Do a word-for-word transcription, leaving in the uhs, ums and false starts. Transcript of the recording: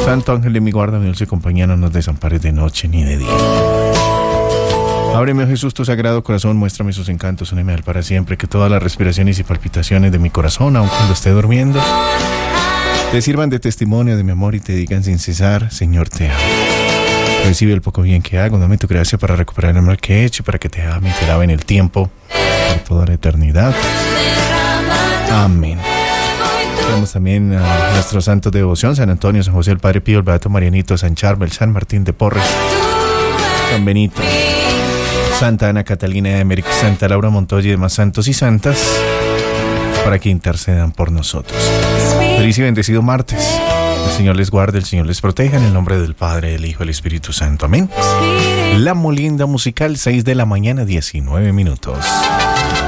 Santo ángel de mi guarda, mi dulce compañía, no nos desampares de noche ni de día. Ábreme, oh Jesús, tu sagrado corazón, muéstrame sus encantos, úneme al para siempre, que todas las respiraciones y palpitaciones de mi corazón, aun cuando esté durmiendo, te sirvan de testimonio de mi amor y te digan sin cesar, Señor, te amo. Recibe el poco bien que hago, dame tu gracia para recuperar el mal que he hecho y para que te ame y te lave en el tiempo por toda la eternidad. Amén. Tenemos también a nuestro santo de devoción, San Antonio, San José, el Padre Pío, el Beato Marianito, San Charbel, San Martín de Porres, San Benito, Santa Ana Catalina de Emmerich, Santa Laura Montoya y demás santos y santas para que intercedan por nosotros. Feliz y bendecido martes. El Señor les guarde, el Señor les proteja, en el nombre del Padre, del Hijo y del Espíritu Santo. Amén. La Molinda musical, seis de la mañana, diecinueve minutos.